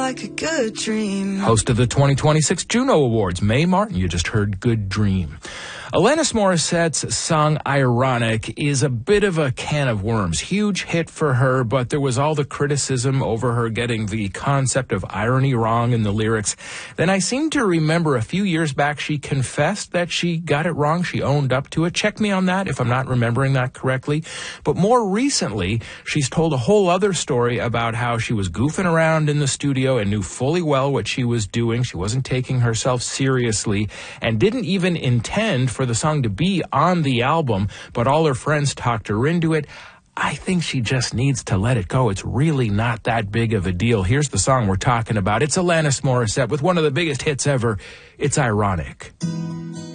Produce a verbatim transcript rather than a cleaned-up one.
like a good dream. Host of the twenty twenty-six Juno Awards, Mae Martin, you just heard Good Dream. Alanis Morissette's song Ironic is a bit of a can of worms. Huge hit for her, but there was all the criticism over her getting the concept of irony wrong in the lyrics. Then I seem to remember a few years back she confessed that she got it wrong. She owned up to it. Check me on that if I'm not remembering that correctly. But more recently, she's told a whole other story about how she was goofing around in the studio and knew fully well what she was doing. She wasn't taking herself seriously and didn't even intend for for the song to be on the album, but all her friends talked her into it. I think she just needs to let it go. It's really not that big of a deal. Here's the song we're talking about. It's Alanis Morissette with one of the biggest hits ever. It's Ironic.